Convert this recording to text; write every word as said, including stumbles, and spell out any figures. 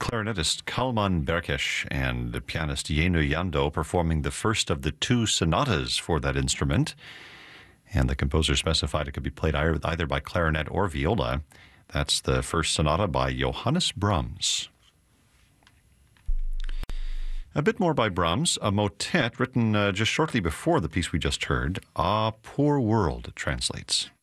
clarinetist Kalman Berkesh and pianist Yenu Yando performing the first of the two sonatas for that instrument. And the composer specified it could be played either by clarinet or viola. That's the first sonata by Johannes Brahms. A bit more by Brahms, a motet written uh, just shortly before the piece we just heard, Ah, Poor World, it translates.